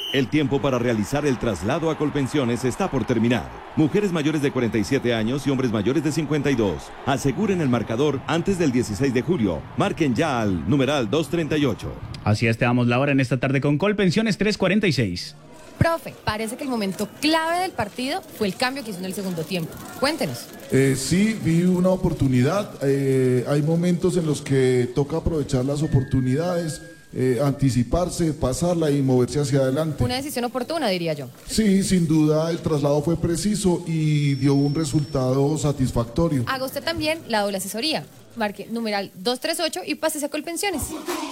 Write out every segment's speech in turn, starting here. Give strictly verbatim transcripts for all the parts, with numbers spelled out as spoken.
El tiempo para realizar el traslado a Colpensiones está por terminar. Mujeres mayores de cuarenta y siete años y hombres mayores de cincuenta y dos. Aseguren el marcador antes del dieciséis de julio. Marquen ya al numeral doscientos treinta y ocho. Así es, te damos la hora en esta tarde con Colpensiones trescientos cuarenta y seis. Profe, parece que el momento clave del partido fue el cambio que hizo en el segundo tiempo. Cuéntenos. Eh, sí, vi una oportunidad. Eh, hay momentos en los que toca aprovechar las oportunidades, eh, anticiparse, pasarla y moverse hacia adelante. Una decisión oportuna, diría yo. Sí, sin duda el traslado fue preciso y dio un resultado satisfactorio. Haga usted también la doble asesoría. Marque numeral doscientos treinta y ocho y pásese a Colpensiones.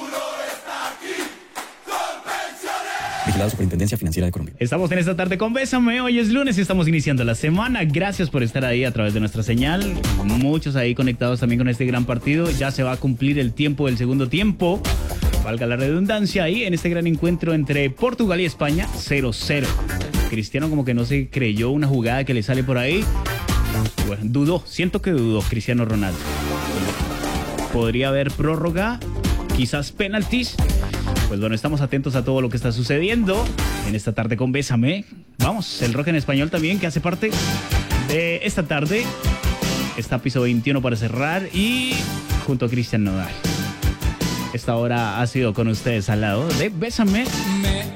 Vigilado Superintendencia Financiera de Colombia. Estamos en esta tarde con Bésame. Hoy es lunes y estamos iniciando la semana. Gracias por estar ahí a través de nuestra señal. Muchos ahí conectados también con este gran partido. Ya se va a cumplir el tiempo del segundo tiempo. Valga la redundancia ahí en este gran encuentro entre Portugal y España. cero cero. Cristiano como que no se creyó una jugada que le sale por ahí. Bueno, dudó. Siento que dudó Cristiano Ronaldo. Podría haber prórroga. Quizás penaltis. Pues bueno, estamos atentos a todo lo que está sucediendo en esta tarde con Bésame. Vamos, el rock en español también, que hace parte de esta tarde. Está piso veintiuno para cerrar y junto a Cristian Nodal. Esta hora ha sido con ustedes al lado de Bésame. Me